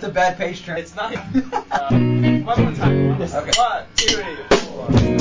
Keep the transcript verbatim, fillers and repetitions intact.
a bad page turn. It's not. uh, one more time. One, Okay. one two, three, four.